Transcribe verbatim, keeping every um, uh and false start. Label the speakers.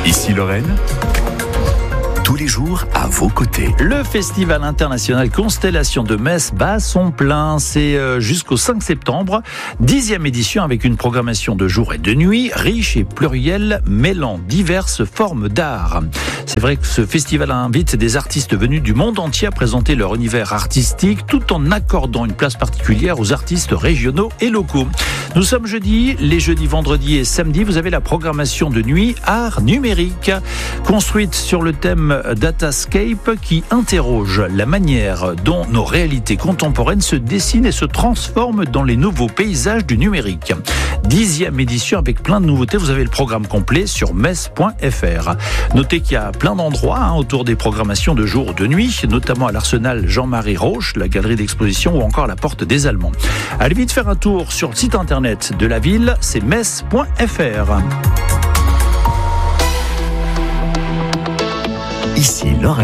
Speaker 1: Ici Lorraine, tous les jours à vos côtés.
Speaker 2: Le Festival international Constellation de Metz bat son plein. C'est jusqu'au cinq septembre. Dixième édition avec une programmation de jour et de nuit, riche et plurielle, mêlant diverses formes d'art. C'est vrai que ce festival invite des artistes venus du monde entier à présenter leur univers artistique tout en accordant une place particulière aux artistes régionaux et locaux. Nous sommes jeudi, les jeudis, vendredis et samedis, vous avez la programmation de nuit art numérique, construite sur le thème Datascape qui interroge la manière dont nos réalités contemporaines se dessinent et se transforment dans les nouveaux paysages du numérique. Dixième édition avec plein de nouveautés, vous avez le programme complet sur metz point f r. Notez qu'il y a plein d'endroits hein, autour des programmations de jour ou de nuit, notamment à l'Arsenal Jean-Marie Roche, la galerie d'exposition ou encore la Porte des Allemands. Allez vite faire un tour sur le site internet de la ville, c'est metz point f r.
Speaker 1: Ici Lorraine.